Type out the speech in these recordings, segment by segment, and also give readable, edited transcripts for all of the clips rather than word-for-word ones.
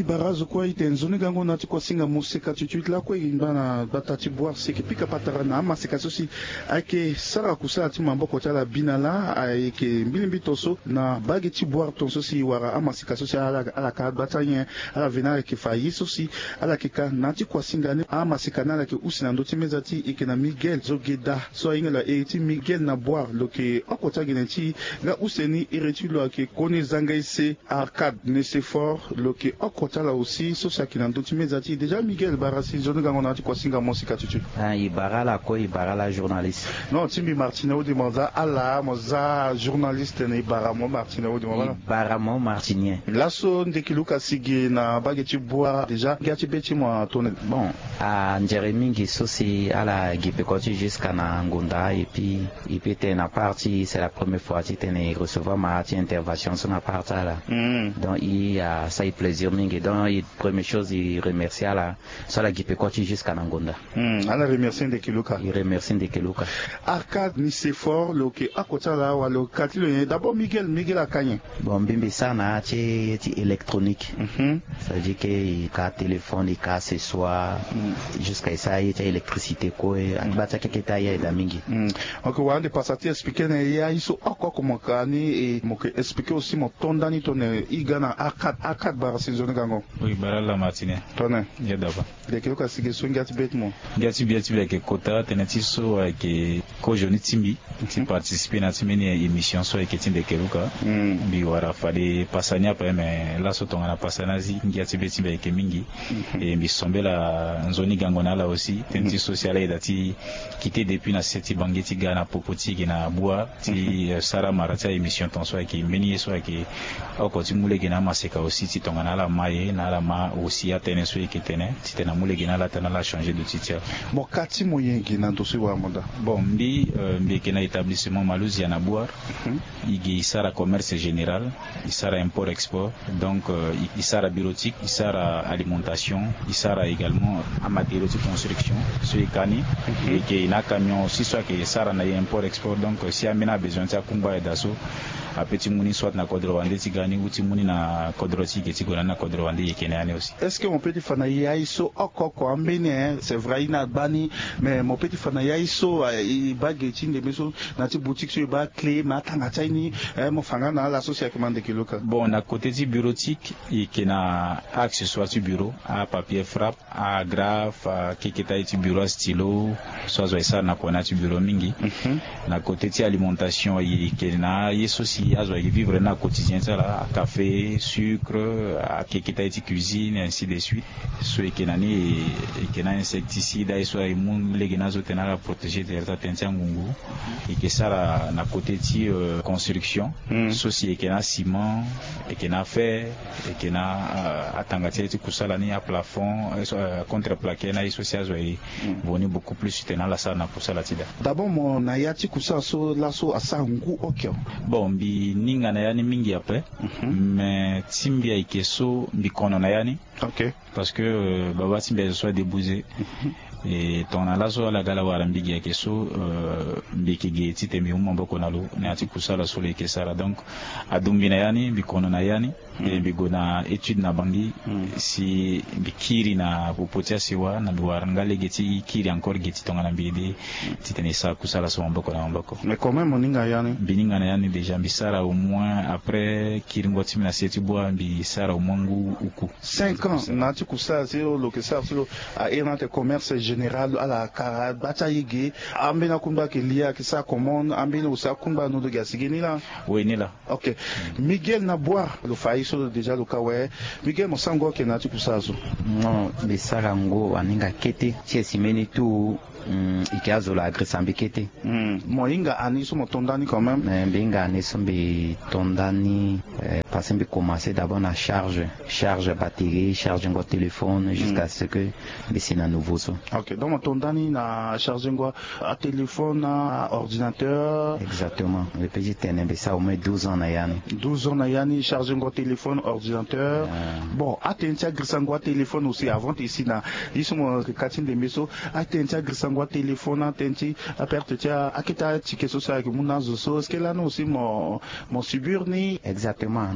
barazo kwa itenzoni gango nati kwa singa musika tutuit la kwa imbana batati boire seke pika patarana ama seka sosi ake sara kusa ti mambo ko tala binala ake mbilimbi toso na bagi ti boire ton sosi wara ama seka sosi ala ka batanye ala venare ke fayi sosi ala ke ka nati kwa singa ne ama seka na la ke usina ndo ti mezati ike na Miguel zogeda so ingela e ti Miguel na boire lo ke akota gene ti ga useni ireti lo ake kone zanga ise arcade ne se fort lo ke akota la aussi so sakina ndo ti mezati déjà Miguel barasi zone ga ngona ti kwa singa mosika tutu ibara ko ibara la journaliste non timbi Martinez de Monza ala moza journaliste ne ibara mo Martinez de Monza ibara mo Martinez laso ndekiluka sige na bageti bois déjà gati beti mo tonne bon à Jérémy Gisosi à la Gipekoti jusqu'à na Ngunda et puis na partie c'est la première fois que tu recevoir ma intervention sur ma partie là donc il a ça il plaisir mingi donc il première chose il remercie à la sur la Gipekoti jusqu'à na Ngunda ala remercie Ndekiluka il remercie Ndekiluka arcade ni c'est fort lo ke akota la wa lo katilo d'abord Miguel akanye bon bimbi sana ti électronique ça veut dire que il ka téléphone il ka accessoire jusqu'à ça il y a électricité ko bata ke ta ya da mingi ok wa de pasati expliquer na ya iso akko ko mokani et mo ke expliquer aussi mo tondani tonne igana arcade bar saison gango oui bara la matinée tonne ya daba de ke ko sige so ngati bet mo ngati biati ke kota tenati so ke ko joni timbi ti participer na timeni émission so ke tinde keruka bi wara fale pasania pa mais la so tonga na pasanazi ngati beti ke mingi et bi sombela nzoni gango na la aussi tenti social aida ti quitté depuis na seti bangeti gana popoti na bois ti sara marata émission ton so ke meni so ke oko ti mule gena maseka aussi ti tonga na la maye na la ma aussi atene so ke tene ti tena mule gena la tena la changer de titre bon kati moyen gena to so wa moda bon mbi ke na établissement Malouzi na boire il sara commerce général il sara import export donc il sara bureautique il sara alimentation il sara également en matériaux de construction sur Kani et qui na camion aussi soit que sara na import export donc si amena besoin de kumba et daso a petit muni soit na kodrowande tigani uti muni na kodroti ke tigona na kodrowande yekenane aussi est-ce que mon petit fana yaiso okoko ambene c'est vrai ina bani mais mon petit fana yaiso i bageti de meso na ti boutique sur ba clé ma tanga tini mo fanga na la société commande ke loka bon na côté du bureautique et qui na accessoire du bureau à papier frappe à graphe à keketa du bureau stylo soit ça na kona du bureau mingi na côté de alimentation et qui na yeso si azo vivre na quotidien ça là café sucre à keketa du cuisine ainsi de suite so et qui na insecticide et soit immun legena zo tena protéger de la tentangungu et que ça na côté de construction soci et qui na ciment et qui na fer et qui na atangati ti kusala ni à plafond contreplaqué na iso azo boni beaucoup plus tena la ça na kusala tida d'abord mon ayati kusa so la so asangu okyo bon bi ninga na yani mingi après mais timbi ay keso bi kono na yani ok parce que baba timbi soit débousé et ton ala so la gala wara mbigi ya keso mbiki geti temi umombo konalo na ati kusala so le kesara donc adumbi na yani bi kono na yani et bi gona étude na bangi si bikiri na popotia siwa na biwara ngale geti kiri encore geti tonga na mbidi titene sa kusala so mboko na mboko mais quand même moninga yani bininga na yani déjà bisara au moins après kiri ngoti na seti boa bisara au mwangu uku 5 ans na ti kusala so lo kesara so a erante commerce général à la cara bataille ambena kumba ke lia ke ça commande ambena usa kumba no de gasigeni là oui ni là ok Miguel na boire le faïso déjà le kawe Miguel mosango ke na ti kusazo non besara ngo aninga kete ti simeni tu ikazo la agresambi kete moinga ani so motondani quand même benga ani so be tondani parce que commencer d'abord na charge batterie charge ngo téléphone jusqu'à ce que besina nouveau so ok donc motondani na charge ngo à téléphone à ordinateur exactement le petit tenebe ça au moins 12 ans na yani charge ngo téléphone ordinateur bon atentia grisango téléphone aussi avant ici na iso mo katin de meso atentia grisango téléphone atenti aperte tia akita tike so ça que munazo so est-ce que là nous aussi mon subir ni exactement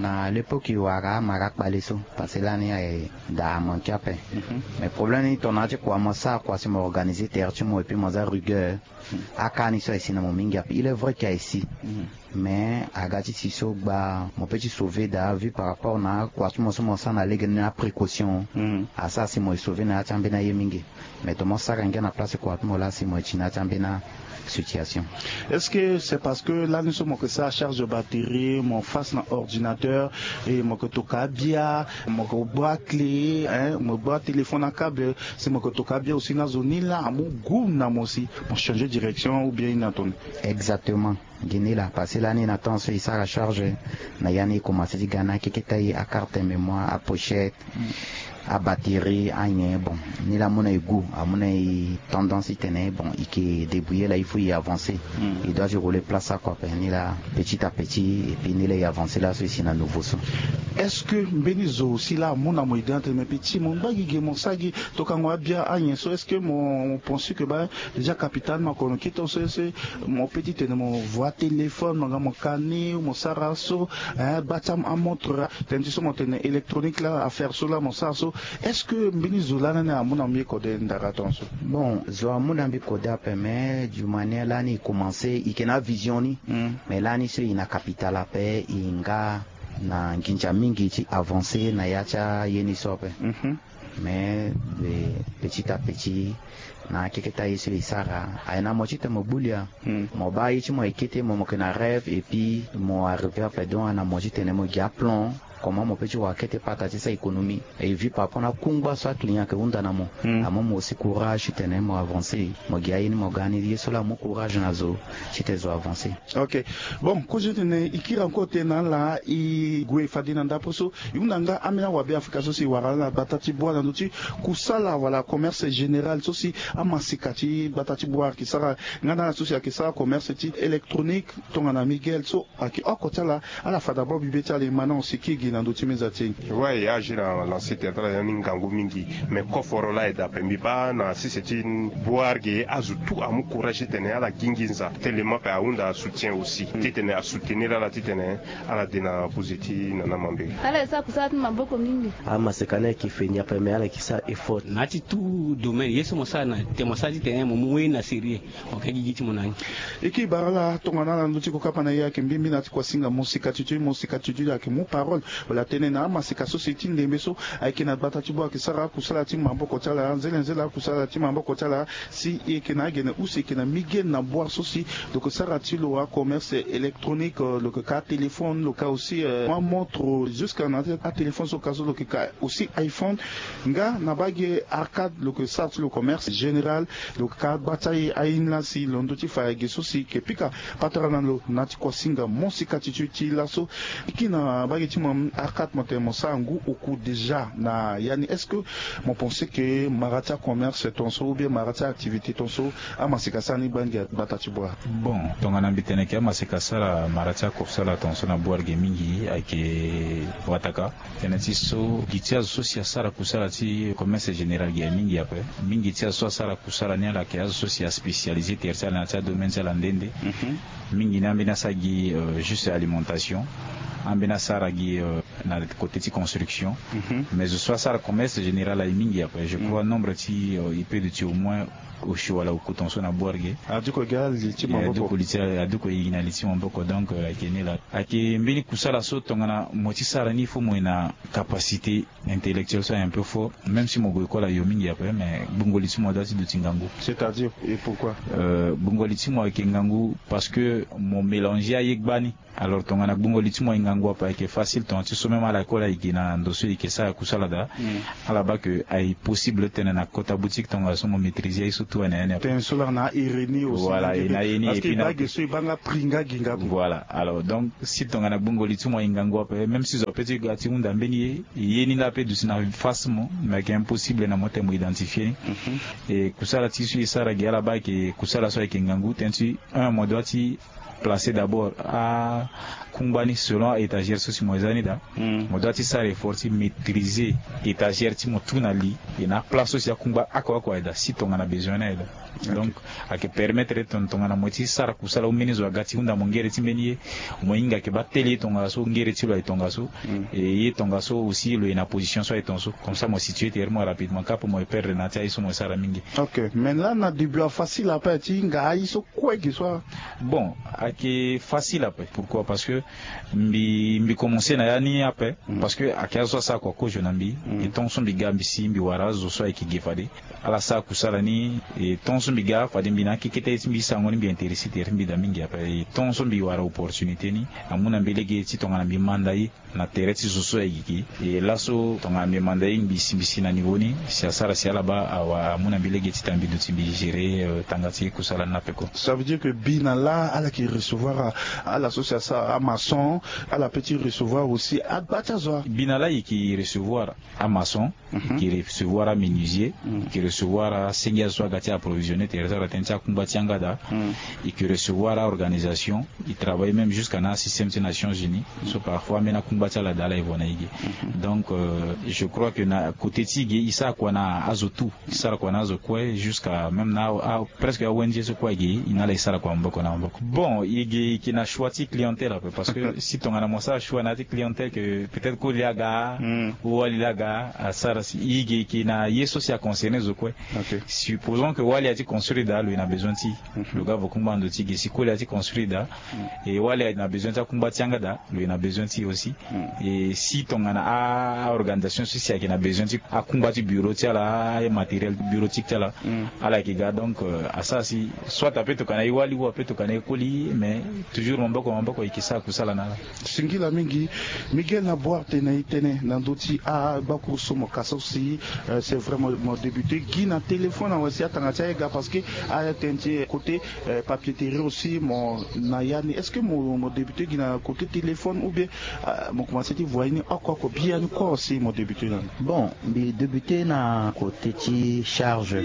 na l'époque wara marak baleso parce que là ni da manqué après mais problème ni ton ati quoi moi ça quoi c'est m'organiser terre moi et puis moi ça rigueur akani so ici na momingi il est vrai qu'il y a ici mais agati siso ba mon petit sauver da vu par rapport na quoi tu moi ça na légui na précaution à ça c'est moi sauver na tambe na yemingi mais to moi ça quand na place quoi moi là c'est moi china tambe na situation. Est-ce que c'est parce que là nous sommes que ça charge de batterie, mon face dans ordinateur et mon toka bien, mon boîte clé, mon boîte téléphone à câble, c'est mon toka bien aussi dans zone là, mon goût na aussi pour changer de direction ou bien une attente. Exactement. Guinée là parce que là ni attend ça la charge na yani commencer di gana qui est à carte mémoire à pochette. À batterie à bon ni la monnaie goût à monnaie tendance tenait bon il qui débrouiller là il faut y avancer il doit se rouler place à quoi ni là petit à petit et puis ni là y avancer là ceci na nouveau son. Est-ce que Benizo si là mon amour d'entre mes petits mon bagui mon sagi to quand on bien à so est-ce que mon pense que bah déjà capitaine ma kono qui to c'est mon petit et mon voix téléphone mon cani mon saraso batam à montre tendu mon électronique là à faire cela mon sarso. Est-ce que Benizo là n'a mon ami codé d'araton so bon zo mon ami codé mais du manière là ni commencer il a vision ni mais là ni c'est une capitale à paix inga na nginja mingi ci avancé na yacha yeni sope mais petit à petit na keketa ici sara aina mochite mobulia mo ba ichi mo ekete mo na rêve et puis mo arrivé à pedon na mochite ne mo diaplon comment mon petit wakete partager sa économie et vu par rapport à kumba soit client que unda na mo amo mo aussi courage tenez mo avancer mo gaini mo gagner cela mo courage nazo c'était zo avancer. OK bon ko je tenais ikira encore tena la i gwe fadina ndaposo yunanga amena wa be Afrika so si warala batati bois na noti kusala wala commerce général so si amasikati batati bois ki sara ngana so si ki sara commerce ti électronique tongana Miguel so aki okotala ala fada bo bibeta le manon sikigi na noti mezati ouais ajira lancé théâtre ya ningangu mingi mais koforola eda pembiba na si c'est une boarge azutu amu courage tene ala ginginza tellement pa unda soutien aussi titene a soutenir la titene ala dina positi na mambe ala sa kusati maboko mingi ama sekane kifenya pa mais ala kisa effort nati tout domaine yeso mosana te mosati tene mo mwe na série okagi giti monani eki barala tongana na noti ko kapana ya kimbimbi na kwa singa musika tutu ya kimu parole la tene na masika society ndembeso aikina batati bo akisara kusala ti maboko tala nzela kusala ti maboko tala si ekina gene usi kina miguel na boire soci donc sara ti lo commerce électronique le cas téléphone le cas aussi montre jusqu'à na téléphone so cas le cas aussi iPhone nga na bage arcade le que ça le commerce général le cas bataille aina si londo ti fa ge soci ke pika patrana lo nati kwa singa monsika ti laso ikina bage ti arcade moté mosangu au coup déjà na yani est-ce que mon pensée que marata commerce ton so ou bien marata activité ton so amasika sani banga batati bois bon tongana bitene ke amasika sala marata ko sala ton so na bois mingi ake wataka tenati so gitia so sia sala kusala ti commerce général ge mingi après mingi tia so sala kusala ne la ke aso sia spécialisé tertiaire na ta domaine sala ndende mingi na mbina sagi juste alimentation ambena saragi na côté de construction mais je sois ça le commerce général à mingi après je crois nombre ti il peut de au moins au choix wala ukuton so na borge aduko gal ti maboko aduko inaliti maboko donc akenela ake mbini kusala so tongana moti sara ni fo mo na capacité intellectuelle so un peu fort même si mo go école yo mingi après mais bungoliti mo dati de tingangu c'est-à-dire et pourquoi bungoliti mo kengangu parce que mon mélanger ayekbani alors tongana bungoliti mo ngangu apa ke facile ton ti so même à la école ikina ndoso ikesa kusala da ala ba que ay possible tenana kota boutique tonga so mo maîtriser so tout ene ten solar na irini aussi voilà ina et puis bag so banga pringa ginga voilà alors donc si tongana bungoliti mo ngangu apa même si zo petit gati unda mbeni yeni la pe du sina facilement mais que impossible na motem identifier et kusala ti su isara gala ba ke kusala so ikingangu tentu un mois doit placé d'abord à Kumbani selon étagère sous Moizanida mo doit ti sara effort ti maîtriser étagère ti mo tuna li e na place aussi akumba akwa ida si tonga na besoin na ida donc ake permettre tonga na mo ti sara kusala umeni zo agati unda mongere ti meni mo inga ke bateli tonga so ngere ti lo tonga so et tonga so aussi lo na position so tonga so comme ça mo situer tellement rapidement cap mo perdre na tia iso mo sara mingi. OK, mais là na début facile après ti nga iso quoi que soit. Bon, ake facile après. Pourquoi? Parce que mbi commencer na yani après parce que akazo sa kwa ko jonambi et ton son biga mbisi mbi warazo so ekigefade ala sa kusala ni et ton son biga fade mbina kikete mbi sangoni mbi intéressé ter mbi da mingi après et ton son mbi wara opportunité ni amuna mbelege ti tonga na mbi mandai na tereti so ekiki et laso tonga mbi mandai mbisi na niveau ni si asara si ala ba awa amuna mbelege ti tambi do ti mbi gérer tangati kusala na peko. Ça veut dire que bina là ala qui recevoir à l'association à maçon à la petit recevoir aussi à Batazoa. Binala qui recevoir à maçon, qui recevoir à menuisier, qui recevoir à Sengiazoa gati approvisionner territoire tentia kumbatiangada et qui recevoir à organisation, il travaille même jusqu'à un système des Nations Unies, so parfois mena kumbatia la dala ivonaigi. Donc je crois que na côté tigé isa kwa na azotu, isa kwa na azokwe jusqu'à même na presque à ONG so kwa gi inala isa kwa mboko na mboko. Bon, il qui na choisi clientèle parce que si ton ana mosa choix na clientèle que peut-être ko liaga ou alilaga asara si igi qui na yeso si a concerné zo quoi. Supposons que wali a ti construire da lui na besoin ti le gars va kumbando ti si ko li a ti construire da et wali a na besoin ta kumbatianga da lui na besoin ti aussi et si ton ana a organisation sociale qui na besoin ti a kumbati bureau ti ala matériel bureautique ti ala ala ki ga donc asa si soit a peut to kana wali ou a peut to kana koli mais toujours mboko ikisa kusala na singila mingi Miguel Naboire tene nandoti a bakuso mo kasosi c'est vraiment mon débuté qui na téléphone aussi atanga ega parce que a tenté côté papeterie aussi mon nayani est-ce que mon débuté qui na côté téléphone ou bien mon commencé ti voyez encore ko bien quoi aussi mon débuté là. Bon mi débuté na côté ti charge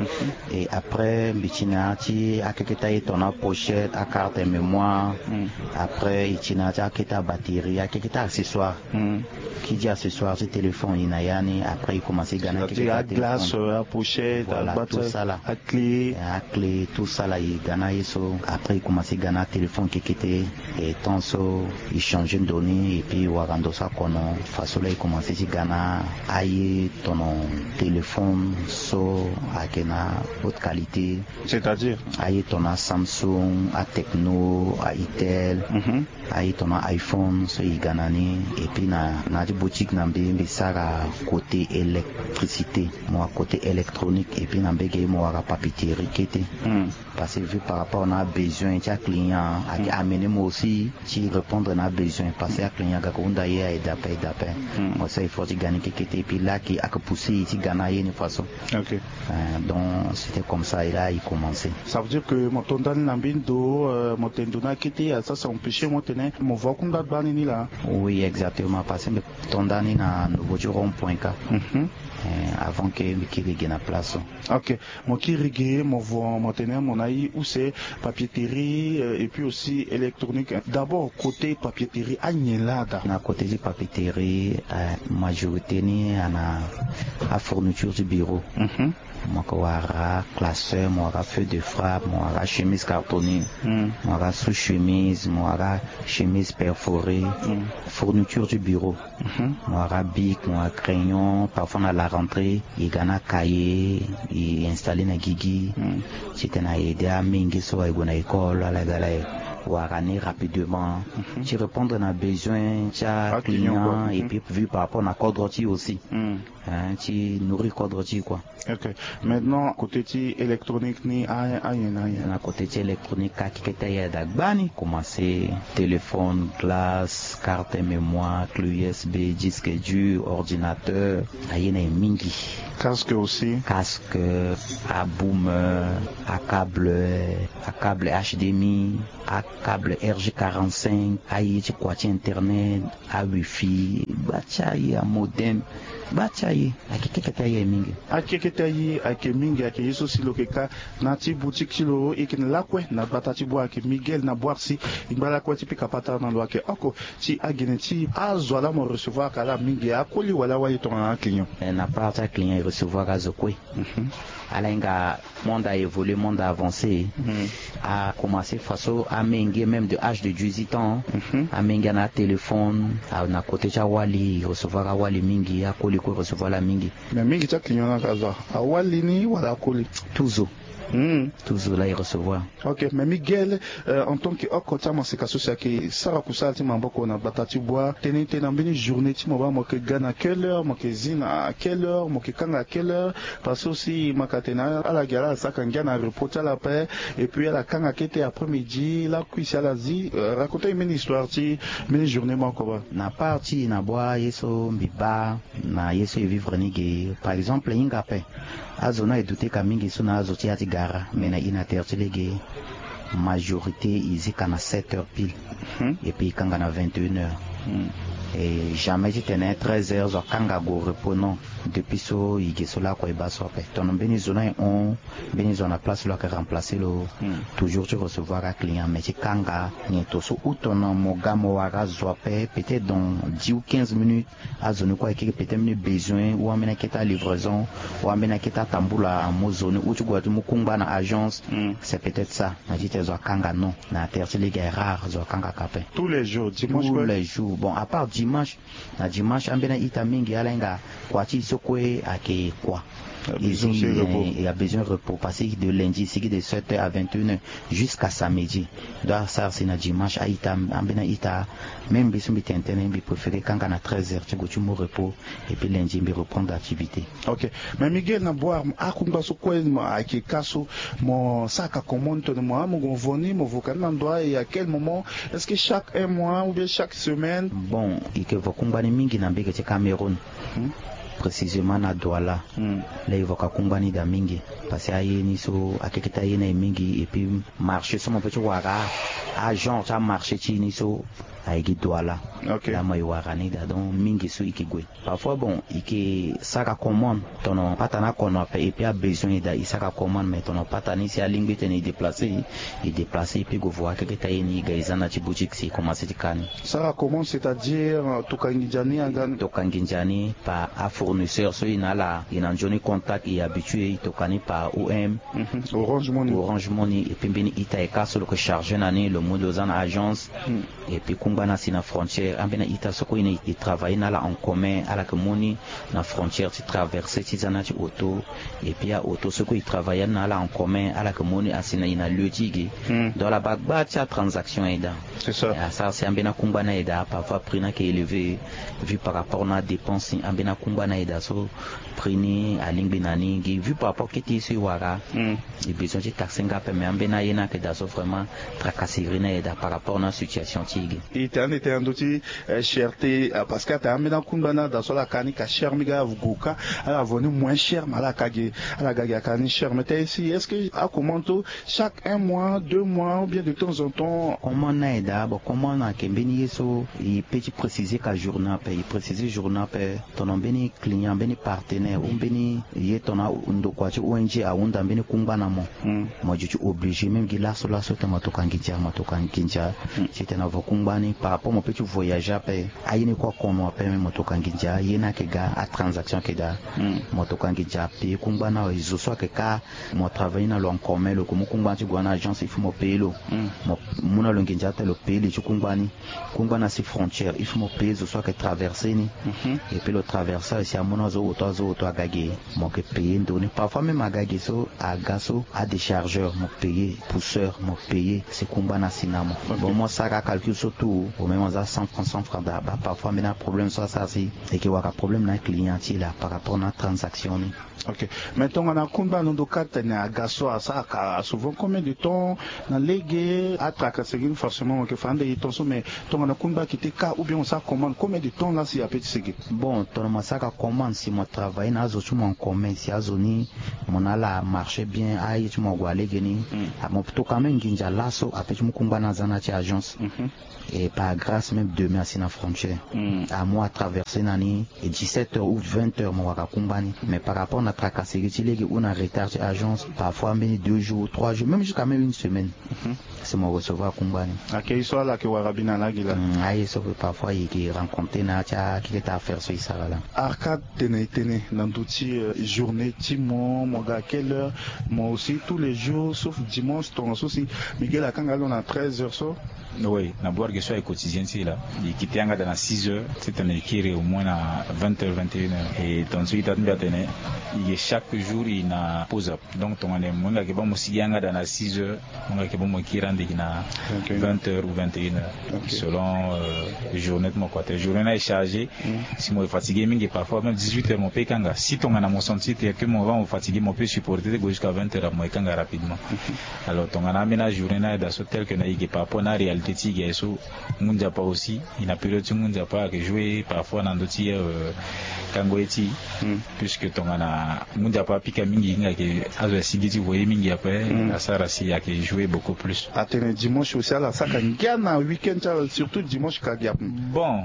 et après bitina ti akeketa etona pochette à carte mémoire après itina ta keta batterie à keta accessoire qui dit accessoire c'est téléphone inayani après il commence à gagner keta glace à pochette voilà, à tout ça là à clé tout ça là il gagne so après il commence à gagner téléphone qui était et tant so il change de données et puis warando ça kono façon là il commence à gagner aille ton téléphone so à kena haute qualité c'est-à-dire aille ton Samsung à Tecno à Itel aille ton iPhone so il gagne et puis na di boutique na mbi sara côté électricité moi côté électronique et puis na mbege moi à papeterie kete parce que vu par rapport on a besoin de client à amener moi aussi qui répondre à besoin parce que client ga ko ndaye et d'appel moi ça il faut gagner kete et puis là qui a que pousser ici gagner une façon donc c'était comme ça et là il commençait ça veut dire que mon tondani na mbindo mon tendona kete ça empêcher moi tenir mon voix comme date banini là. Oui exactement parce que tondani na nouveau rond.k avant que Mikirige na place. OK, mon Kirige mon tenir mon aïe où c'est papeterie et puis aussi électronique. D'abord côté papeterie agnelada. Na côté de papeterie majorité ni à fourniture du bureau. Moi classeur, moi feu de frappe, moi chemise cartonnée, moi sous-chemise, moi chemise perforée, fourniture du bureau, moi bic, moi crayon, parfois à la rentrée, il y a un cahier, il installé na gigi, c'était na aidé à mingi so à une école à la galère. Ou à ramener rapidement, tu répondre à besoin, tu as client et puis vu par rapport à code aussi, tu nourris code quoi. OK. Maintenant côté électronique ni na côté électronique qui était d'agbani commencer téléphone, glace, carte mémoire, clé USB, disque dur, ordinateur, ayena mingi. Casque aussi. Casque à boom, à câble HDMI, à câble RJ45, à quoi internet, à wifi, à modem. bachaye akikeketa ye mingi akeketa ye ake mingi ake yeso silo keka na ti boutique silo ikini lakwe na batati bwa ake Miguel na boarsi igbala kwa ti pika pata na lo ake oko ti agene ti azwala mo recevoir kala mingi akoli wala wa yitonga na client na parta client recevoir azokwe alenga monde a évolué, monde a avancé, a commencé façon à menguer même de âge de 18 ans, à menguer na téléphone, à na côté cha wali recevoir a wali mingi, a koli ko recevoir la mingi. Mais mingi cha client na kaza, a wali ni wala koli toujours. Toujours là, il recevoir. Ok, mais Miguel, en tant que okota masika sosia que Sarah Kusati mamboko na batati bois, tenete na mbini journée ti moba mo ke gana à quelle heure, mo ke zina à quelle heure, mo ke kanga à quelle heure, parce aussi makatena à la gala ça quand gana report à la paix et puis à la kanga kete après-midi, la cuisse à la zi, raconter une histoire ti mini journée moko ba. Na parti na bois yeso mbiba na yeso vivre nige par exemple ingape azona edute kamingi suna azoti ati gara mena inatertilege majorité ici kana 7h pile et puis kanga na 21h et jamais j'étais 13h zo kanga go repos non depuis so igesola ko ebaso pe ton beni zona on beni zona place là que remplacer le toujours tu recevoir un client mais tu kanga ni to so utono mogamo wara zo pe peut-être dans 10 ou 15 minutes à zone quoi qui peut-être besoin ou amena keta livraison ou amena keta tambula mo zone où tu dois mu kumba na agence c'est peut-être ça na jite zo kanga non na terre les gars rare zo kanga kapé tous les jours dimanche tous les jours bon à part dimanche na dimanche ambena ita mingi alenga kwati sokwe ake kwa il a besoin de repos passer de lundi c'est de 7h à 21h jusqu'à samedi donc ça c'est na dimanche à ita ambena ita même bisumbi tentene bi préféré quand on a 13h tu go tu mo repos et puis lundi bi reprendre l'activité. OK, mais Miguel na boire akumba sokwe ake kaso mon sac à commande de moi mon voni mon vocal n'endroit et à quel moment est-ce que chaque un mois ou bien chaque semaine bon et que vokumbani mingi na mbeke te Cameroun précisément na Douala là il va kakumbani da mingi parce que ayeni so akeketa yena mingi et puis marché so mon petit wara agent ça marché chini so aigi Douala la moi wara ni da donc mingi so ikigwe parfois bon ike saka commande tono patana kono et puis a besoin da isaka commande mais tono patani si alingbi teni déplacer et puis go voir akeketa yeni gaizana ci boutique si commencer tikani saka commande c'est-à-dire tokanginjani par fournisseur so inala inanjoni contact et habitué tokani par OM Orange Money et puis bini ita eka solo que charger nani le mot de zana agence et puis kumbana sina frontière ambena ita soko ina il travaille nala en commun à la comuni na frontière tu traverser ti zana ti auto et puis à auto soko il travaille nala en commun à la comuni asina ina lieu dans la bagba ti transaction eda c'est ça ça c'est ambena kumbana eda parfois prix qui est élevé vu par rapport na dépense ambena kumbana eda so prix à lingbinani vu par rapport qui ici wara et besoin de taxer ngape mais ambena yena que da so vraiment tracasserie na eda par rapport na situation tige était un outil cherté parce que t'as ambena kumbana da so la kani ka cher miga vuguka a venu moins cher mala kage à la gaga kani cher mais ici est-ce que à comment chaque un mois 2 mois ou bien de temps en temps comment na eda bon comment na kembeni yeso il peut préciser ka journal pe il préciser journal pe ton beni client beni partenaire ou beni yetona ndo kwa ci ONG a unda beni kumbana mo moi je suis obligé même que là cela so matoka nginja c'était na vokumbani par rapport mon petit voyager pe ayini kwa kono pe matoka nginja yena ke ga a transaction ke da matoka nginja pe kumbana izo so ke ka mo travailler na lo en commun lo comme kumbana ci gwana agence il faut mo payer lo mona lo nginja te lo payer ci kumbana si frontière il faut mo payer zo so ke traverser ni et puis le traverseur si amona zo auto agage mo ke payer ndoni parfois même agage so agaso a déchargeur mon payer pousseur mon payer c'est kumbana sinamo bon moi ça calcule surtout au même à 100 francs d'aba parfois mais un problème ça c'est et que waka problème na client là par rapport à la transaction Ok. Maintenant, on a combien de cas à gasso à ça, souvent combien de temps dans les à tracasser forcément que fan de temps mais ton on a combien qui était cas ou bien on ça commande combien de temps là si à petit segui. Bon, ton ma ça commande si mon travail na zo mon commun si a zoni mon ala marché bien aïe tu mon gualé geni à mon plutôt quand même ginja lasso à petit mon combat dans une agence et par grâce même de merci na frontière à moi traverser nani et 17h ou 20h mon waka kumbani mais par rapport à tracasserie tu on a retard agence parfois même 2 jours 3 jours même jusqu'à même une semaine c'est mon recevoir kumbani à quel soit là que warabina là gila aïe ça peut parfois il rencontrer na tia qui est à faire sur ça là arcade tene dans d'outils journée timon mon gars quelle heure moi aussi tous les jours sauf dimanche ton aussi Miguel a quand on a 13h so oui na boire que soit quotidien c'est là il quitte anga dans 6h c'est un équilibre au moins à 20h 21h et ton suite à tenir il chaque jour il na pause up donc ton année mon gars qui va me signer anga dans 6h mon gars qui va me quitter dans 20h ou 21h selon journée mon côté journée est chargée si moi fatigué mingi parfois même 18h mon paye kanga si ton ana mon senti que mon va me fatiguer mon peut supporter jusqu'à 20h moi kanga rapidement alors ton ana ménage journée dans ce tel que na y pas pour na réalité tigé so munja pas aussi il a période munja pas que jouer parfois dans d'autres kangoeti puisque ton ana munja pas pika mingi nga que azo sigiti voyer mingi après la sara si a que jouer beaucoup plus atene dimanche aussi là ça quand gana week-end surtout dimanche kadia bon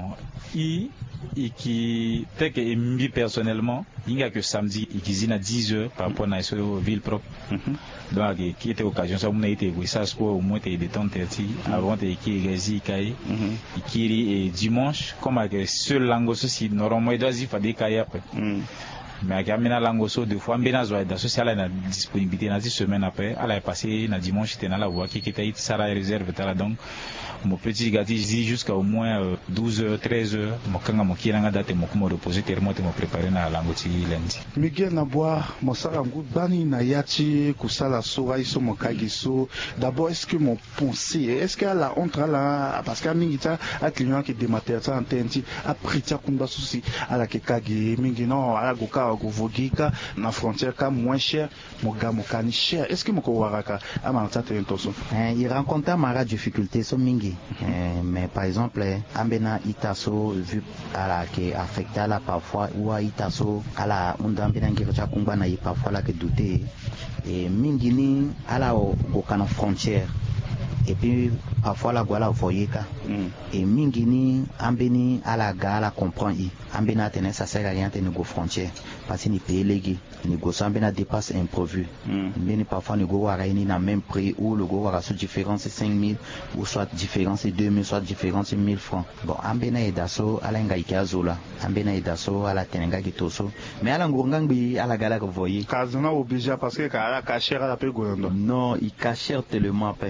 et qui fait que moi personnellement il n'y a que samedi il cuisine à 10h par rapport à la ville propre donc qui était occasion ça on a été ça sport au moins des temps avant de qui rési kai qui dimanche comme avec seul langue aussi normalement il doit y faire des kai après mais avec amena langoso deux fois mbena zo da social na disponibilité na 10 semaines après elle est passé na dimanche c'était na la voie qui était ça la réserve là donc mon petit gars dit jusqu'à au moins 12h 13h mon kanga mon kiranga date mon ko reposer tellement te mo préparer na langoti lundi Miguel na boire mon sara ngu bani na yati kusala soa iso mo kagiso d'abord est-ce que mon pensée est-ce qu'elle a entre là parce que mingita a client qui démater ça ententi après tia kumba souci à la ke kagi mingi non ala goka go vogika na frontière ka moins cher mon gars mon kani cher est-ce que mon ko waraka ama ça te intention il rencontre ma difficulté so mingi mais par exemple ambena itaso vu à la qui affecte à la parfois ou à itaso à la undambena ngirocha kumba na parfois la que douter et mingi ni à la au kana frontière et puis parfois la guala voyeka et mingi ni ambeni à la gala comprend i ambena tenait ça sert à rien de négo frontière parce que ni paye légui négocie ambena dépasse imprévu mais parfois négo wara ni na même prix ou le go wara sous différence 5000 ou soit différence 2000 soit différence 1000 francs bon ambena edaso ala ngai kazola ambena edaso ala tenenga kitoso mais ala ngongangbi ala gala ko voyer kazona obligé parce que kala cacher ala pe gondo non il cacher tellement pe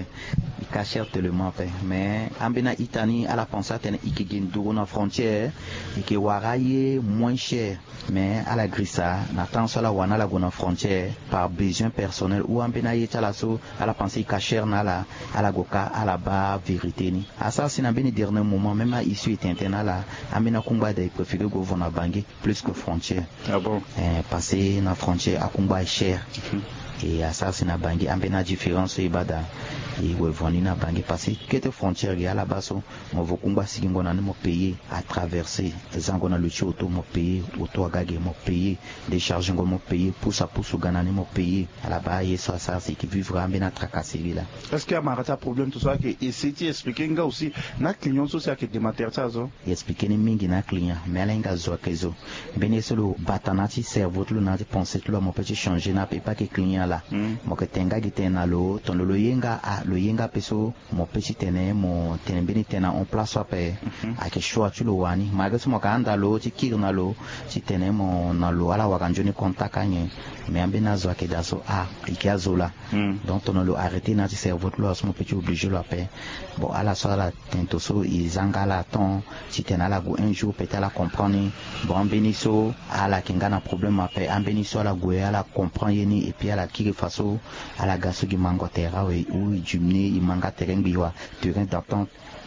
mais ambena itani ala pensa ten ikigin na frontière et que waraye moins cher mais à la grissa n'attend cela wana la gona frontière par besoin personnel ou ambena yetala so ala penser cacher na la ala goka ala ba vérité ni asa sina beni dernier moment même à issue interne là ambena kumba de préférer go vona bangé plus que frontière ah bon passer na frontière à kumba cher et à ça c'est na bangé ambena différence et bada et ouais voni na bangé passer que frontière ya la baso mo vokumba sigingo na mo payer à traverser zango na luchi auto mo payer auto agage mo payer décharger mo payer pousse à pousse gana mo payer à la bas et ça c'est qui vivra ambena tracasserie là est-ce qu'il y a marata problème tout ça que et c'est expliquer nga aussi na client social que des matériaux ça zo expliquer ni mingi na client mais lenga zo kezo bene solo batanati cerveau lo na penser lo mo petit changer na pas que client là mo que tenga gitena lo ton lo yenga a lo yenga peso mo petit tene mo tene bene tena en place après a que choix tu lo wani maga mo ka anda lo ti kirna lo ti tene mo na lo ala wakanjoni contact kanye mais ambena zo ke daso ikazola donc ton lo arrêter na ti cerveau lo mo petit obligé lo après bon ala so la tentoso izanga la ton si tena la go un jour peut-être la comprendre bon beniso ala kingana problème après ambeniso la go ala comprendre yeni et puis ala kiri faso ala gaso gi mangotera ou jumni i manga terrain biwa terrain d'attente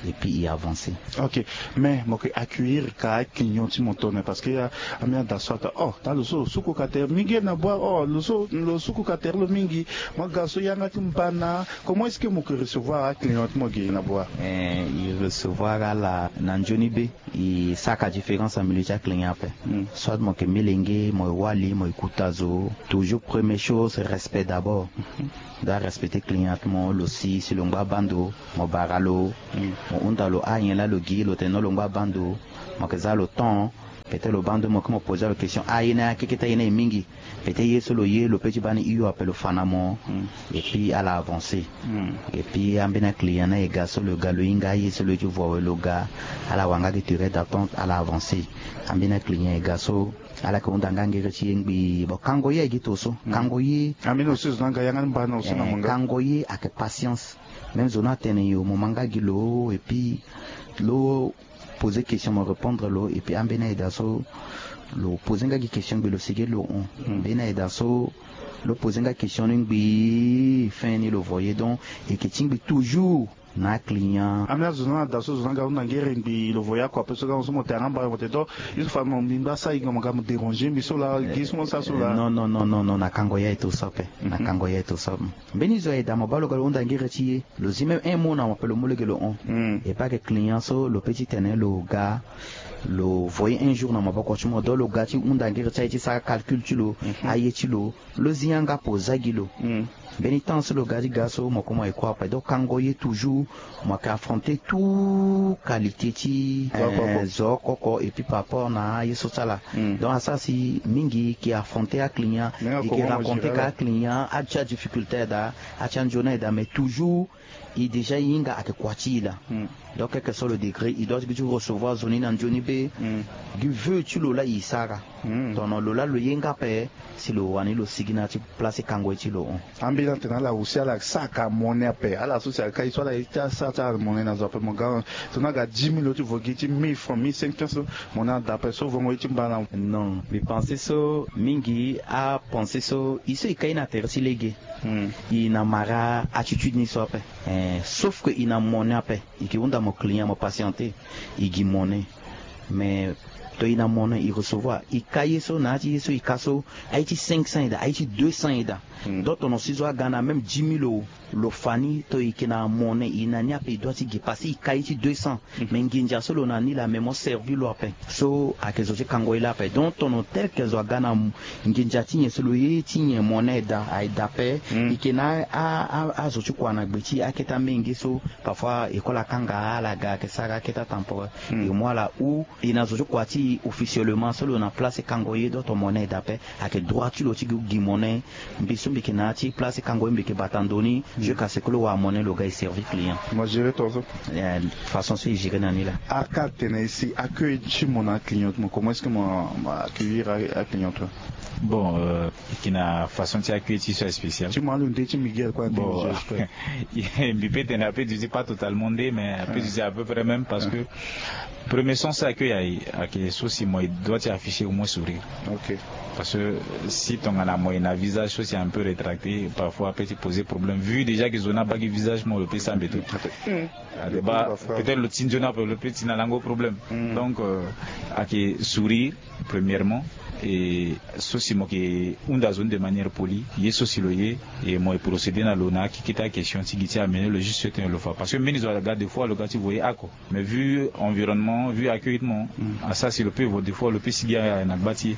et puis y avancer. Ok, mais moi accueillir ka client ti montone parce que amia da sota ta lo so suku kater mingi na boire lo suku kater lo mingi moi gaso yanga timbana. Comment est-ce que moi que recevoir un client moi na boire il recevoir à la nanjoni B et ça ka différence en milieu client après soit moi que melengue moi wali moi kutazo toujours première chose respect d'abord. Da respecter client mo lo si longba bando mo baralo mo undalo ayela lo gi lo teno longba bando mo kaza lo temps peut-être le bando mo comme poser la question ayena keketa yena mingi peut-être yeso lo ye le petit bani io appelle le fanamo et puis à l'avancer et puis ambena client na ega so le galo inga yeso le tu vois le gars à la wanga qui durée d'attente à l'avancer ambena client ega so ala ko ndanga ngere chiengbi bo kango ye gitoso kango ye amino sus nanga yanga mbana usina monga kango ye avec patience même zona tene yo momanga gilo et puis lo poser question me répondre lo et puis ambena edaso lo poser nga question bi lo sige lo on bena edaso lo poser nga question ngbi fin ni lo voyer donc et que tingbi toujours na client amna zona daso zona ga una ngere ngbi lo voya quoi parce que on se monte en bas monte do il faut mon bimba ça il nga me déranger mais so la gismo ça so la non na kango ya to sope na kango ya to sope benizo eda mobalo ga onda ngere tie lo si même un mot na appelle le mot le on et pas que client so le petit tenait le gars le voyer un jour na maboko chimo do le gars ti onda ngere tie ça calcul tu lo aye ti lo zianga poza gilo bénitence le gars gaso mo comment et quoi donc kango ye toujours moi qui affronter tout qualité ti zokoko et puis par rapport na yeso sala donc ça si mingi qui affronter à client et qui rencontrer à client a déjà difficulté da a chanjona da mais toujours il déjà yinga avec kwati là donc quel que soit le degré il doit toujours recevoir zone dans Johnny B du veut tu lola isara donc lola le yinga pe si le wani le signa tu place kango ti lo ambila tena la usia la saka monnaie pe ala social kai soit la ita sata monnaie na zope mo ga tona ga 10 000 tu vogiti 1000 francs 1500 monnaie d'après so vongo ti mbana non mais penser so mingi a penser so iso ikai na tersi lege il n'a mara attitude ni sope sauf que il n'a monnaie pe il qui onda mon client mon patienté il gi monnaie mais to ina monnaie il recevoir il caille so na ti so il casso haïti 500 ida haïti 200 ida d'autres on aussi doit gagner même 10 000 lo fani to ikena monnaie ina nya pe doit ti passer il caille 200 mais nginja solo na ni la même servi lo ape so akezo ti kango ila pe donc ton hôtel que zo gana nginja ti solo ye ti monnaie da aida pe ikena a zo ti kwa na gbeti aketa mengi so parfois école kanga la ga ke sara keta temporaire et moi là où ina zo ti kwa ti officiellement solo na place kango ye d'autres monnaie da pe ake droit ti lo ti gi monnaie biso mbikena ti place kango mbike batandoni je ka sekolo wa monnaie le gars servi client moi gérer tozo façon c'est gérer nani là aka tene ici accueil chez mon client comment est-ce que moi accueillir un client toi bon qui na façon de accueillir c'est spécial tu m'as lu de Miguel quoi bon il peut être un peu je dis pas totalement mais un peu à peu près même parce que premier sens accueil à que souci moi doit afficher au moins sourire ok parce que si ton a la moyenne à visage c'est un peu rétracté parfois peut te poser problème vu déjà que zona pas visage moi le peut s'embêter peut-être le tinjona le petit na lango problème donc à que sourire premièrement et ceci moi que unda zone de manière polie yeso siloye et moi procéder na lona qui kita question si qui amener le juste c'est le faire parce que mais ils ont regardé des fois le gars tu voyais ako mais vu environnement vu accueillement à ça c'est le peu des fois le peu si gars na bâti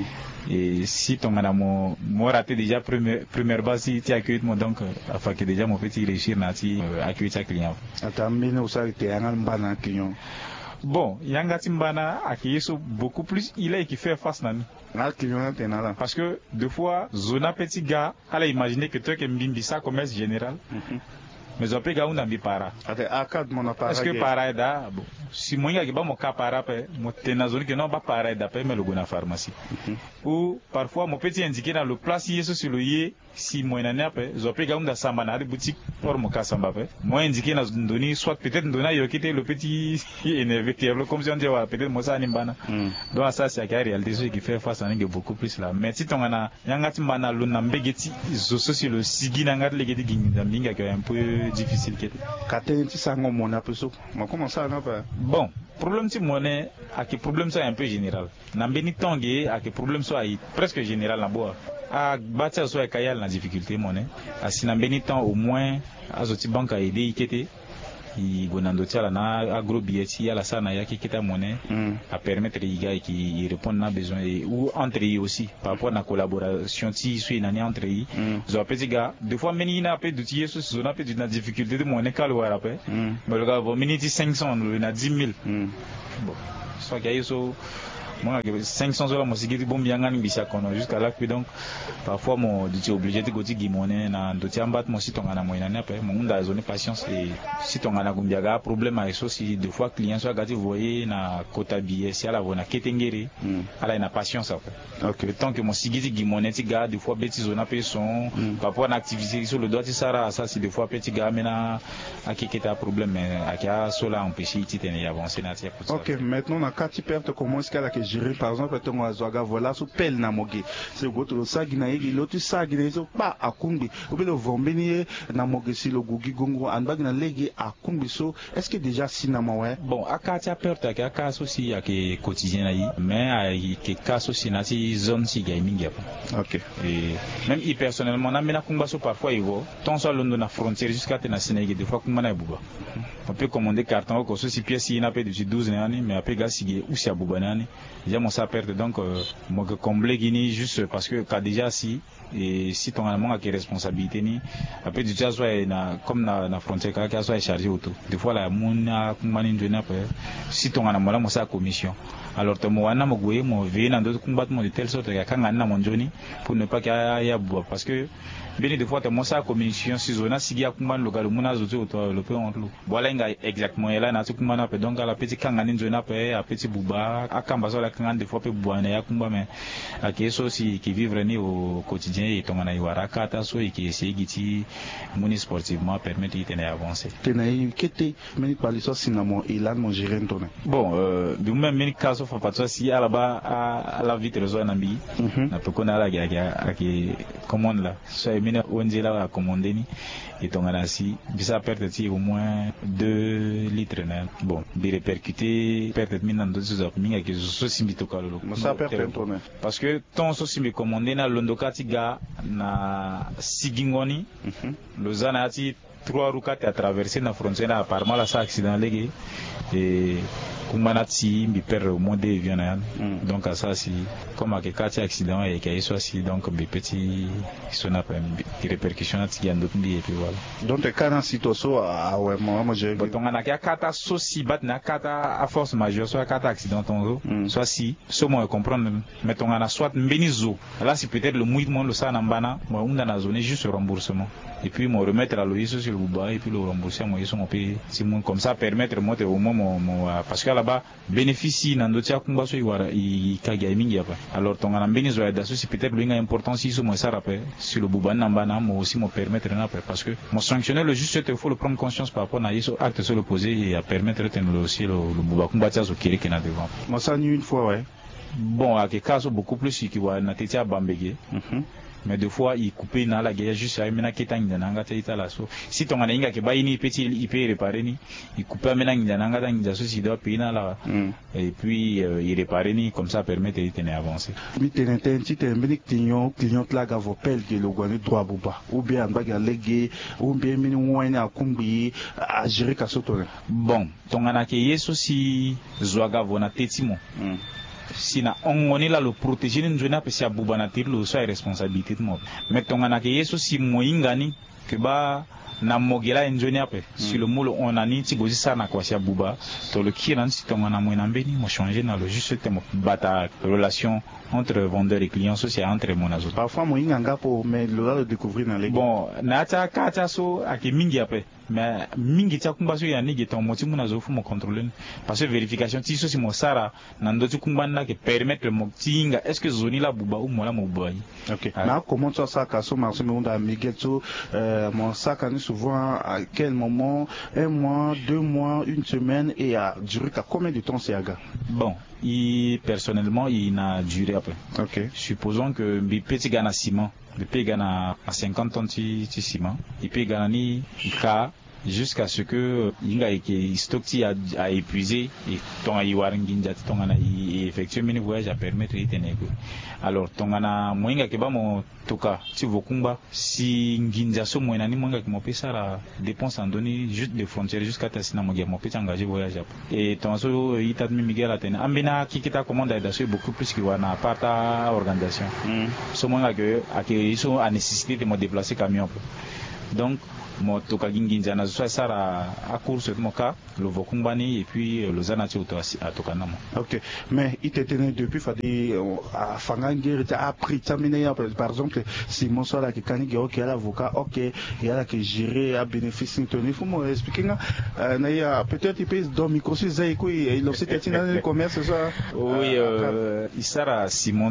et si ton madame moi raté déjà première base si tu accueilles moi donc afin que déjà mon petit réussir na ti accueillir ta client atamine usa te anga mbana client bon yanga timbana akiyeso beaucoup plus il est qui fait face nani na client tenala parce que deux fois zona petit gars allez imaginer que toi que mbimbi ça commerce général mais on peut gagner un ami para est-ce que para da bon si moi il y a pas mon cas para pe mon tenazone que non pas para da pe mais le gona pharmacie ou parfois mon petit indiqué dans le place yeso sur le yé si moi na pe je peux gagner dans samba na boutique pour mon cas samba pe moi indiqué dans donner soit peut-être donner yo quitter le petit énervé comme si on dit peut-être moi ça nimbana donc ça c'est la réalité ce qui fait face à nous beaucoup plus là mais si ton ana yanga timbana lo na mbegeti zo sur le sigi na ngat legeti ginda mbinga que un peu difficile. Bon, problème si monnaie, à que problème soit un peu général. N'ambeni tangue, à que problème soit presque général na boa. À bâtir soit kayal na difficulté monnaie. À si n'ambeni temps au moins, à zoti banque a aidé ikete. I gonando tiala na agro billet ya la sana ya qui kita monnaie à permettre les gars qui répondent à besoin ou entre eux aussi par rapport à la collaboration si suis une année entre eux zo petit gars des fois meni na pe d'outiller ce zone pe d'une difficulté de monnaie calo à rappel mais le gars va meni 500 le na 10 000 bon soit qu'il y a so moi 500 € moi c'est bon bien gagné bisa kono jusqu'à là que donc parfois mon tu es obligé de goûter guimone na dotia mbat mo si tonga na moina na pe mon da zone patience et si tonga na gumbiaga problème avec ça si deux fois client soit gati voyer na kota billet si ala vona ketengere ala na patience après OK le temps que mon sigiti guimone ti gars deux fois beti zone pe son parfois na activité sur le doigt ti sara ça si deux fois petit gars mena akiketa problème akia cela empêcher ti tenir avancer na ti OK maintenant na kati perte comment est-ce qu'elle gérer par exemple ton azoga voilà sous pelle na moge c'est goto sagina yegi lotu sagina so pa akumbi obelo vombeni na moge si lo gugi gongo anbag na legi akumbi so est-ce que déjà sinama ouais bon akati perte ka ka so si ya ke quotidien yi mais ay ke ka so si na si zone si gaming ya OK et même personnellement na mena kumba so parfois ivo ton so londo na frontière jusqu'à te na Sénégal des fois kumba na buba on peut commander carton ko so si pièce yi na pe depuis 12 ans mais après gars si ou si abuba nani déjà mon ça perte donc moi que combler guini juste parce que quand déjà si et si ton allemand a qui responsabilité ni après du jazz soit na comme na frontière quand soit chargé auto des fois la mona kumani ndena pe si ton allemand là moi ça commission alors to mo wana mo goye mo ve na ndo kumbat mo de telle sorte que quand na mon joni pour ne pas qu'il y a bois parce que bien des fois mo ça commission si zona si ya kumban local mona zoto to le peu on lo voilà nga exactement là na kumana pe donc à la petite quand ngani ndena pe a petit buba akamba so la quand des fois pe buana ya kumba mais à qui so si qui vivre ni au quotidien et ton na iwara kata so et qui essayer giti moni sportivement permettre de tenir avancer tenai kete meni parler so sinamo ilan mon gérer tourner bon du même meni caso fa pas si à la vite réseau na bi na pe kona la ga qui commande là so meni onje la commander ni et ton na si bisa perdre ti au moins 2 litres na bon bi répercuter perdre mine dans d'autres autres minga qui so simbito kalolo ça perdre tourner parce que ton so simbi commander na londokati ga na sigingoni lozana ati 3 rukati à traverser na frontière apparemment la ça accident légué et kumanati mi perdre au moins des viandes donc à ça si comme à quelque accident et qu'il soit si donc des petits son appel des répercussions qui en d'autres et puis voilà donc quand on cite so ah ouais moi j'ai donc on a kata so si bat na kata à force majeure soit kata accident ton soit si so moi comprendre mettons on a soit mbenizo là c'est peut-être le mouvement le ça nambana moi on a la zone juste remboursement et puis moi remettre à l'OIS sur le bas et puis le rembourser moi ils sont payé si moi comme ça permettre moi au moins parce que là-bas bénéficie nandotia kumba so iwara i kaga mingi hapa alors ton anambeni zo da so si peut-être le important si so moi ça rappelle sur le buban nambana moi aussi me permettre na parce que mon sanctionner le juste il faut le prendre conscience par rapport à isso acte sur le poser et à permettre de tenir aussi le buba kumba tia zo kiri kena devant moi ça ni une fois ouais bon à que cas beaucoup plus qui va na tetia bambege mais deux fois il coupait na la guerre juste à mena ketang na ngata itala so si ton ana inga ke bayini petit il peut réparer ni il coupait mena ngana ngata ngja so si doit payer na la et puis il réparer ni comme ça permet de tenir avancer mi tenente ti te meni client la ga vopel que le gouani droit buba ou bien baga légué ou bien meni wani akumbi à gérer ka sotone bon ton ana ke yeso si zoaga vona tetimo sina on est là le protéger nous na pe sia bubana tirlo so responsabilité de moi mais ton ana ke yeso si moingani que ba na mogela engineer pe si le molo on ani ti gozi sana kwa sia buba to le kiran si ton ana moina mbeni mo changer na le juste te mo bata relation entre vendeur et client so c'est entre mon azo parfois moinganga pour mais le découvrir dans les bon na ta kata so ake mingi ape mais mingi tia kumba so ya nigi ton moti mon azo fu mo contrôler parce que vérification ti so si mo sara na ndoti kumba na ke permettre mo tinga est-ce que zoni la buba ou mola mo buba OK na comment ça ka so marché me onda Miguel so mon sac en est souvent à quel moment, 1 mois, 2 mois, 1 semaine, et a duré à combien de temps, Siaga? Bon, personnellement, il n'a duré après. Ok. Supposons que le petit gana ciment, le petit gana à 50 tonnes de ciment, il peut gagner cas jusqu'à ce que il stock a épuisé et ton a waringinja ton a effectué mini voyage à permettre de tenir. Alors ton a moinga ke ba mo toka si vokumba si nginja so moina ni moinga ke mo pesa la dépense en données juste des frontières jusqu'à tasina mo mo pesa engagé voyage et ton so itat mi Miguel a tena ambina kikita commande d'ailleurs beaucoup plus que wana parta organisation so moinga que ils sont à nécessité de me déplacer camion donc mo toka ginginja na so sara à course de moka le vokumbani et puis le zanati auto à tokanamo. Ok, mais il était tenu depuis fadi à Fangangir a appris terminé par exemple si mon soeur là qui cani qui est l'avocat ok et là qui gérer à bénéfice il faut me expliquer na peut-être il peut dans micro si ça il le site dans le commerce ça. Oui, il sera Simon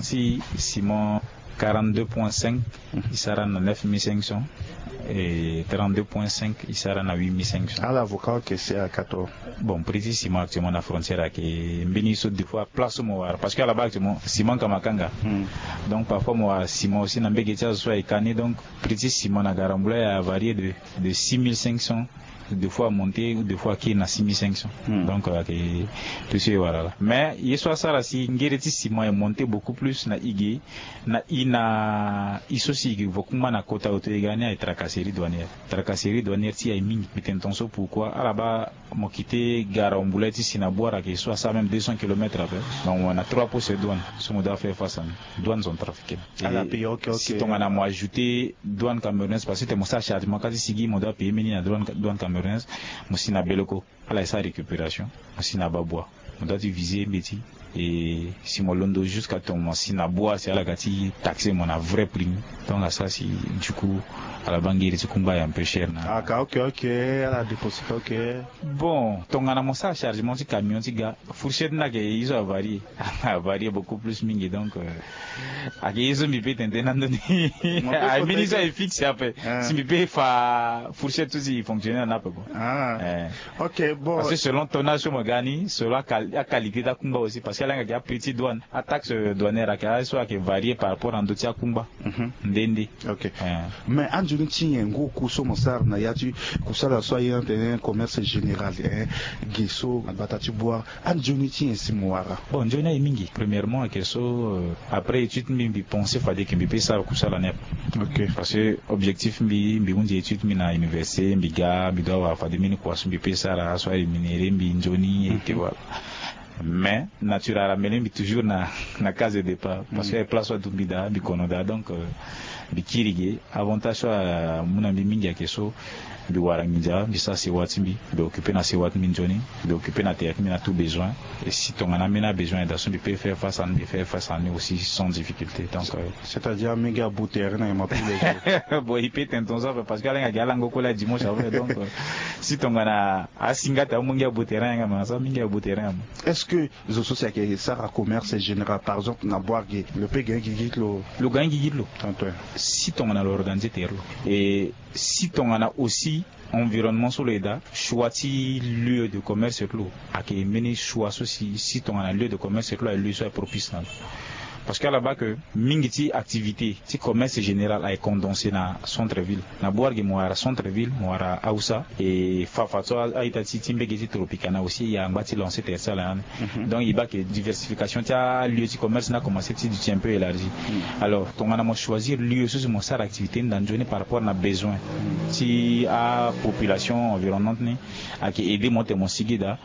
42.5 il sera à 9500 et 32.5 il sera à 8500. À l'avocat que c'est à 14. Bon, précisément actuellement la frontière qui béni sur deux fois place moi parce qu'à la base actuellement Simon Kamakanga. Donc parfois moi Simon aussi n'a pas soit écané donc précisément la Garamboulet a varié de 6500 deux fois monté ou deux fois qui est à 6500. Donc tout ce voilà. Mais il soit ça là si ngireti Simon est monté beaucoup plus na IG na ina isosi qui vokuma na kota auto gagner et tracasserie douanière ti ay mingi mitentonso pourquoi à là-bas mo quitté Garamboulet si na boire qui soit ça même 200 km après. Donc on a 3 postes de douane ce on doit faire face à douane sont trafiquées. À la pays OK. Si on a moi ajouté douane camerounaise parce que mon ça chargement quasi sigi on doit payer mini na douane camerounaise musina beloko à la sa récupération musina babwa on doit diviser beti et si mon londo jusqu'à ton musina bois c'est à la gati taxer mon a vrai prix donc à ça si du coup à la banque il combat un peu cher na OK à la déposit OK bon ton ana mon ça chargement si camion si gars fourchette na que ils ont varié beaucoup plus mingi donc à que ils ont mis peut entendre ni à mini ça est fixe après si mi peut fa fourchette aussi fonctionner na peu OK bon parce que selon tonnage mo gani selon la qualité da kumba aussi parce que là il y a petit douane à taxe douanière à soit qui varie par rapport à d'autres kumba ndende. OK mais anjuni tinye ngoku so mosar na yatu kusala so y un commerce général gesso batati boire anjuni tinye simwara bon njona e mingi premièrement que so après étude mbi penser fade que mbi pesa kusala nep. OK parce que objectif mbi unji étude mi na université mbi ga mbi doit fade mini quoi mbi pesa la so minéré mbi njoni et voilà. Mais naturellement mbi toujours na case de départ parce que place wa dumbida bikonoda donc bikirige avantage soit muna mingi akeso bi waranginja bi ça c'est watimbi bi occuper na c'est watmi njoni bi occuper na terre mi na tout besoin et si ton ana mena besoin d'action bi peut faire face à nous aussi sans difficulté donc c'est-à-dire méga bouter na ma plus bon il peut tenton ça parce que la gala ngoko la dimanche après donc si ton ana asingata munga bouter na ma ça minga bouter. Est-ce que les associations qui ça à commerce général par exemple na boire le pégain qui dit le gain qui dit lo tanto si ton ana l'organiser et si ton ana aussi environnement sur les da choisi lieu de commerce clos à qui mener choix aussi si ton ana lieu de commerce clos lieu soit propice parce qu'à là-bas que mingiti activité si commerce général a condensé na centre-ville na boargi moara centre-ville moara ausa et fafato a itati timbegeti tropicana aussi il y a ngati lancé terre là donc il va que diversification tia lieu de commerce na commencé du un peu élargi alors ton ana mo choisir lieu sur mon sar activité dans journée par rapport à besoin si à population environnante ni à qui aider monter mon sigida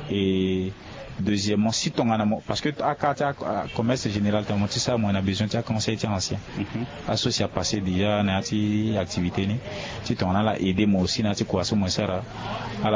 et deuxièmement si ton anamo parce que à commerce général t'as monté ça moi on a besoin de conseil ancien associé à passer déjà na activité ni si ton ana la aider moi aussi na ti quoi so moi ça à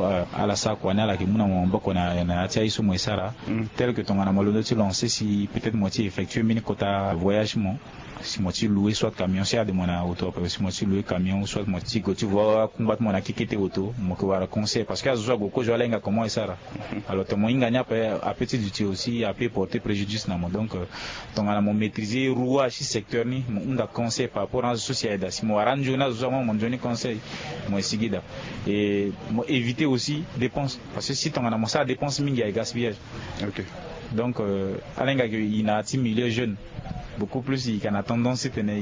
la ça quoi na la que mon on boko na ti iso moi ça tel que ton anamo le lancer si peut-être moitié effectuer mini quota voyage moi si moi tu louer soit camion c'est à de mon auto si moi tu louer camion soit moi tu vois combattre mon akikete auto moi que voir conseil parce que azo beaucoup je lenga comment ça alors ton moinga gagner à petit du aussi à peut porter préjudice na mo donc on a maîtriser roi chi secteur ni on da conseil par rapport à société si mo arrange na zo mo donner conseil mo sigida et mo éviter aussi dépenses parce que si on a mo ça dépense mingi et gaspillage. OK. Donc alenga il na milliers jeunes beaucoup plus il a tendance à tenir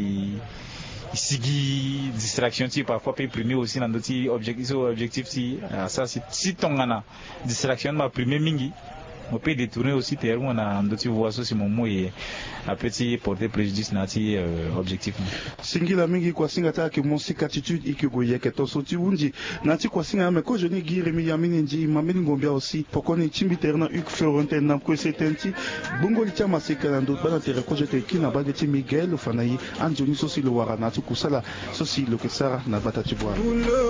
sigi distraction ti parfois peut primer aussi dans d'autres objectifs si ça si ton ana distraction ma primer mingi on peut détourner aussi terre on a d'autres voies aussi mon mot et à petit porter préjudice nati objectif singila mingi kwa singa ta ke mon attitude ikiguye ke to soti unji nati kwa singa me ko joni gire mi yamini nji mamini ngombia aussi pourquoi ni chimbi terna uk florentin na ko setenti bongo li chama sekala ndo bana tere ko jete kina ba de Miguel fanayi anjoni sosi lo wara nati kusala sosi lo kesara na batati bwa